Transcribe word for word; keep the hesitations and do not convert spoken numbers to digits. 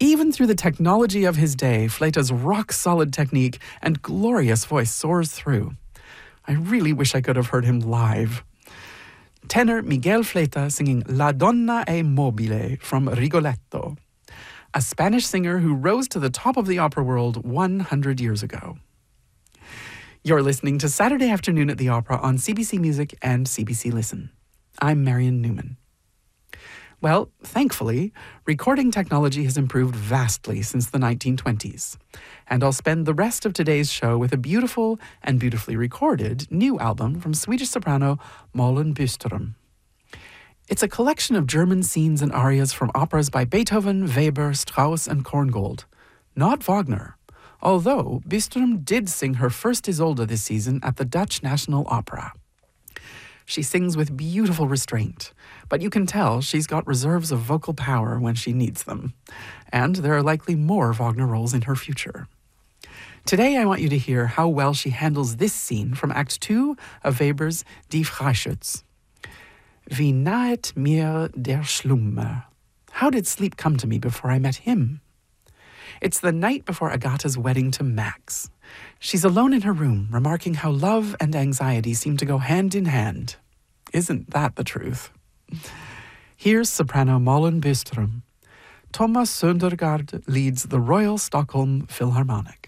Even through the technology of his day, Fleta's rock-solid technique and glorious voice soars through. I really wish I could have heard him live. Tenor Miguel Fleta singing La Donna è mobile from Rigoletto, a Spanish singer who rose to the top of the opera world one hundred years ago. You're listening to Saturday Afternoon at the Opera on C B C Music and C B C Listen. I'm Marion Newman. Well, thankfully, recording technology has improved vastly since the nineteen twenties, and I'll spend the rest of today's show with a beautiful and beautifully recorded new album from Swedish soprano Malin Byström. It's a collection of German scenes and arias from operas by Beethoven, Weber, Strauss, and Korngold. Not Wagner, although Byström did sing her first Isolde this season at the Dutch National Opera. She sings with beautiful restraint, but you can tell she's got reserves of vocal power when she needs them. And there are likely more Wagner roles in her future. Today I want you to hear how well she handles this scene from Act two of Weber's Die Freischütz. Wie nahet mir der Schlummer? How did sleep come to me before I met him? It's the night before Agatha's wedding to Max. She's alone in her room, remarking how love and anxiety seem to go hand in hand. Isn't that the truth? Here's soprano Malin Byström. Thomas Söndergaard leads the Royal Stockholm Philharmonic.